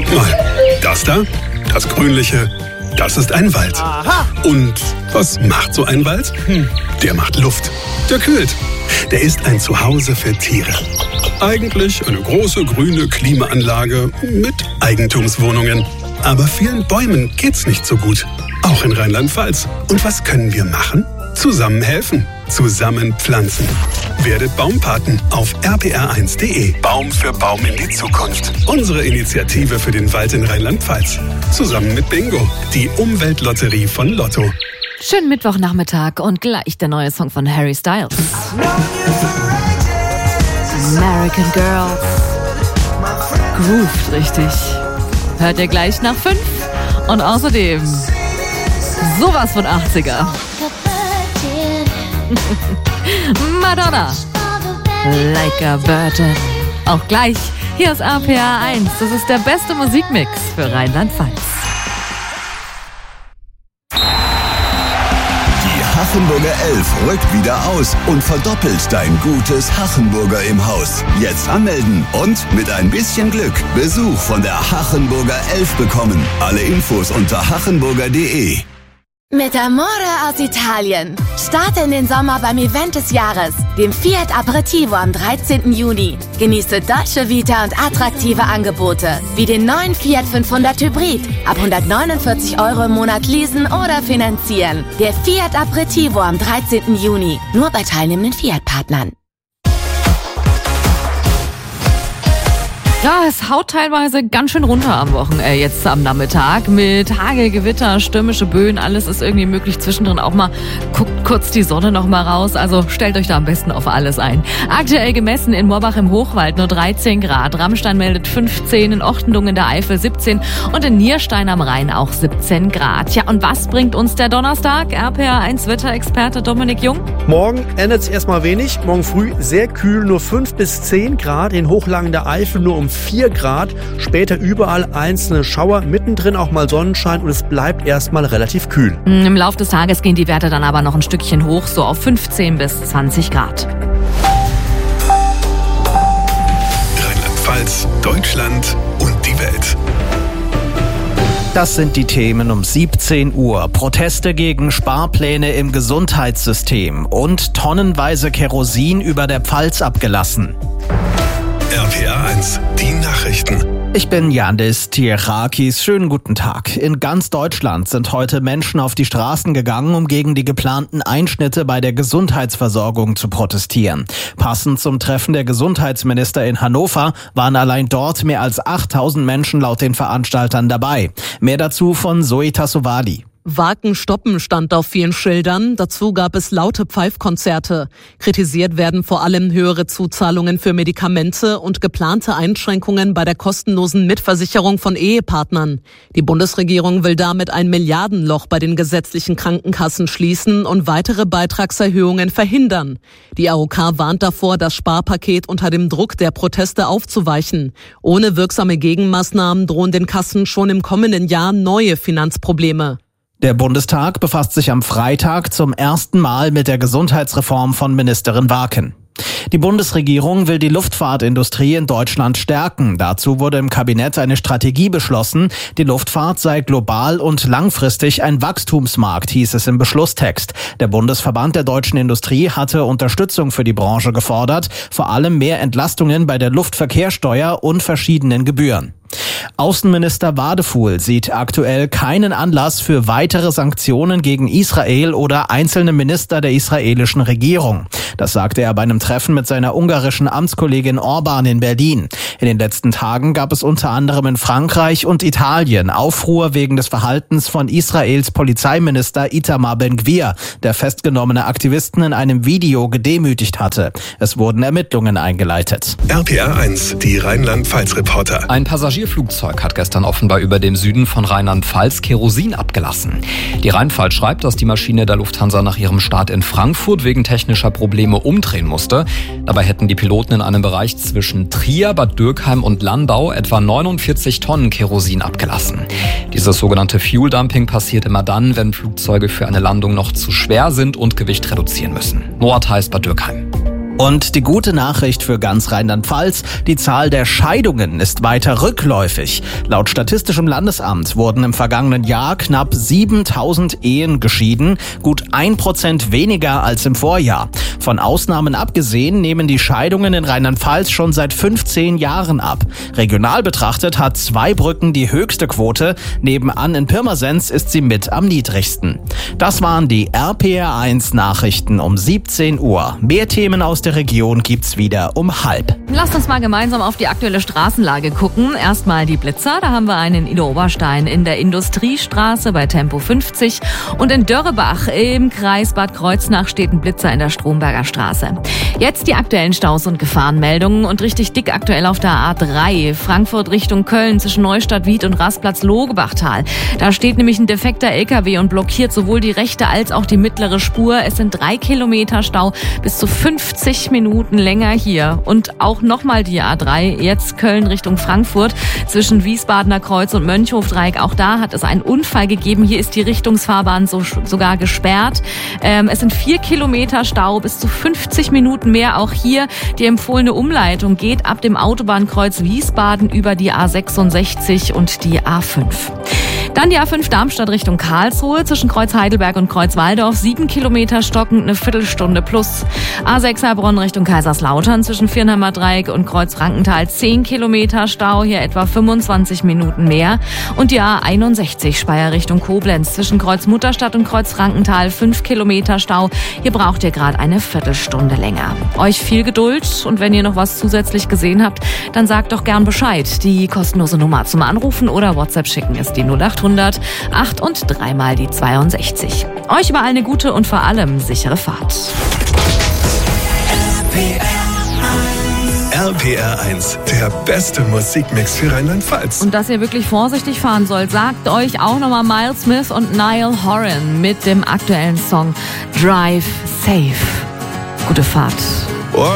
Guck mal, das da, das Grünliche, das ist ein Wald. Aha. Und was macht so ein Wald? Der macht Luft. Der kühlt. Der ist ein Zuhause für Tiere. Eigentlich eine große grüne Klimaanlage mit Eigentumswohnungen. Aber vielen Bäumen geht's nicht so gut. Auch in Rheinland-Pfalz. Und was können wir machen? Zusammen helfen. Zusammen pflanzen. Werdet Baumpaten auf rpr1.de. Baum für Baum in die Zukunft. Unsere Initiative für den Wald in Rheinland-Pfalz. Zusammen mit Bingo, die Umweltlotterie von Lotto. Schönen Mittwochnachmittag und gleich der neue Song von Harry Styles. American Girls. Grooved richtig. Hört ihr gleich nach 5. Und außerdem sowas von 80er. Madonna. Like a Virgin. Auch gleich. Hier ist RPR 1. Das ist der beste Musikmix für Rheinland-Pfalz. Hachenburger 11 rückt wieder aus und verdoppelt dein gutes Hachenburger im Haus. Jetzt anmelden und mit ein bisschen Glück Besuch von der Hachenburger 11 bekommen. Alle Infos unter hachenburger.de. Mit Amore aus Italien. Starte in den Sommer beim Event des Jahres, dem Fiat Aperitivo am 13. Juni. Genieße Dolce Vita und attraktive Angebote, wie den neuen Fiat 500 Hybrid. Ab 149 € im Monat leasen oder finanzieren. Der Fiat Aperitivo am 13. Juni. Nur bei teilnehmenden Fiat-Partnern. Ja, es haut teilweise ganz schön runter jetzt am Nachmittag mit Hagel, Gewitter, stürmische Böen, alles ist irgendwie möglich. Zwischendrin auch mal guckt kurz die Sonne noch mal raus, also stellt euch da am besten auf alles ein. Aktuell gemessen in Morbach im Hochwald nur 13 Grad, Rammstein meldet 15, in Ochtendung in der Eifel 17 und in Nierstein am Rhein auch 17 Grad. Ja, und was bringt uns der Donnerstag? RPR1 Wetterexperte Dominik Jung. Morgen ändert es erstmal wenig. Morgen früh sehr kühl, nur 5 bis 10 Grad. In Hochlagen der Eifel nur um 4 Grad. Später überall einzelne Schauer, mittendrin auch mal Sonnenschein und es bleibt erstmal relativ kühl. Im Laufe des Tages gehen die Werte dann aber noch ein Stückchen hoch, so auf 15 bis 20 Grad. Rheinland-Pfalz, Deutschland und die Welt. Das sind die Themen um 17 Uhr. Proteste gegen Sparpläne im Gesundheitssystem und tonnenweise Kerosin über der Pfalz abgelassen. RPR 1, die Nachrichten. Ich bin Yandis Tierakis. Schönen guten Tag. In ganz Deutschland sind heute Menschen auf die Straßen gegangen, um gegen die geplanten Einschnitte bei der Gesundheitsversorgung zu protestieren. Passend zum Treffen der Gesundheitsminister in Hannover waren allein dort mehr als 8000 Menschen laut den Veranstaltern dabei. Mehr dazu von Zoe Tassovali. Wagen stoppen stand auf vielen Schildern. Dazu gab es laute Pfeifkonzerte. Kritisiert werden vor allem höhere Zuzahlungen für Medikamente und geplante Einschränkungen bei der kostenlosen Mitversicherung von Ehepartnern. Die Bundesregierung will damit ein Milliardenloch bei den gesetzlichen Krankenkassen schließen und weitere Beitragserhöhungen verhindern. Die AOK warnt davor, das Sparpaket unter dem Druck der Proteste aufzuweichen. Ohne wirksame Gegenmaßnahmen drohen den Kassen schon im kommenden Jahr neue Finanzprobleme. Der Bundestag befasst sich am Freitag zum ersten Mal mit der Gesundheitsreform von Ministerin Warken. Die Bundesregierung will die Luftfahrtindustrie in Deutschland stärken. Dazu wurde im Kabinett eine Strategie beschlossen. Die Luftfahrt sei global und langfristig ein Wachstumsmarkt, hieß es im Beschlusstext. Der Bundesverband der deutschen Industrie hatte Unterstützung für die Branche gefordert, vor allem mehr Entlastungen bei der Luftverkehrssteuer und verschiedenen Gebühren. Außenminister Wadefuhl sieht aktuell keinen Anlass für weitere Sanktionen gegen Israel oder einzelne Minister der israelischen Regierung. Das sagte er bei einem Treffen mit seiner ungarischen Amtskollegin Orban in Berlin. In den letzten Tagen gab es unter anderem in Frankreich und Italien Aufruhr wegen des Verhaltens von Israels Polizeiminister Itamar Ben-Gvir, der festgenommene Aktivisten in einem Video gedemütigt hatte. Es wurden Ermittlungen eingeleitet. RPR 1, die Rheinland-Pfalz-Reporter. Ein Passagierflugzeug hat gestern offenbar über dem Süden von Rheinland-Pfalz Kerosin abgelassen. Die Rheinpfalz schreibt, dass die Maschine der Lufthansa nach ihrem Start in Frankfurt wegen technischer Probleme umdrehen musste. Dabei hätten die Piloten in einem Bereich zwischen Trier, Bad Dürkheim und Landau etwa 49 Tonnen Kerosin abgelassen. Dieses sogenannte Fuel Dumping passiert immer dann, wenn Flugzeuge für eine Landung noch zu schwer sind und Gewicht reduzieren müssen. Noah Theis, Bad Dürkheim. Und die gute Nachricht für ganz Rheinland-Pfalz, die Zahl der Scheidungen ist weiter rückläufig. Laut Statistischem Landesamt wurden im vergangenen Jahr knapp 7.000 Ehen geschieden, gut 1% weniger als im Vorjahr. Von Ausnahmen abgesehen nehmen die Scheidungen in Rheinland-Pfalz schon seit 15 Jahren ab. Regional betrachtet hat Zweibrücken die höchste Quote, nebenan in Pirmasens ist sie mit am niedrigsten. Das waren die RPR1 Nachrichten um 17 Uhr. Mehr Themen aus der Region gibt's wieder um 12:30. Lasst uns mal gemeinsam auf die aktuelle Straßenlage gucken. Erstmal die Blitzer. Da haben wir einen in Oberstein in der Industriestraße bei Tempo 50. Und in Dörrebach im Kreis Bad Kreuznach steht ein Blitzer in der Stromberger Straße. Jetzt die aktuellen Staus und Gefahrenmeldungen und richtig dick aktuell auf der A3. Frankfurt Richtung Köln zwischen Neustadt-Wied und Rastplatz Logebachtal. Da steht nämlich ein defekter LKW und blockiert sowohl die rechte als auch die mittlere Spur. Es sind 3 Kilometer Stau, bis zu 50 Minuten länger hier. Und auch nochmal die A3, jetzt Köln Richtung Frankfurt, zwischen Wiesbadener Kreuz und Mönchhofdreieck. Auch da hat es einen Unfall gegeben. Hier ist die Richtungsfahrbahn sogar gesperrt. Es sind 4 Kilometer Stau, bis zu 50 Minuten mehr. Auch hier die empfohlene Umleitung geht ab dem Autobahnkreuz Wiesbaden über die A66 und die A5. Dann die A5 Darmstadt Richtung Karlsruhe zwischen Kreuz Heidelberg und Kreuz Walldorf. 7 Kilometer stockend, eine Viertelstunde plus. A6 Heilbronn Richtung Kaiserslautern zwischen Viernheimer Dreieck und Kreuz Frankenthal. 10 Kilometer Stau, hier etwa 25 Minuten mehr. Und die A61 Speyer Richtung Koblenz zwischen Kreuz Mutterstadt und Kreuz Frankenthal. 5 Kilometer Stau. Hier braucht ihr gerade eine Viertelstunde länger. Euch viel Geduld und wenn ihr noch was zusätzlich gesehen habt, dann sagt doch gern Bescheid. Die kostenlose Nummer zum Anrufen oder WhatsApp schicken ist die 0800 8 und 3 mal die 62. Euch überall eine gute und vor allem sichere Fahrt. RPR1, der beste Musikmix für Rheinland-Pfalz. Und dass ihr wirklich vorsichtig fahren sollt, sagt euch auch nochmal Miles Smith und Niall Horan mit dem aktuellen Song Drive Safe. Gute Fahrt.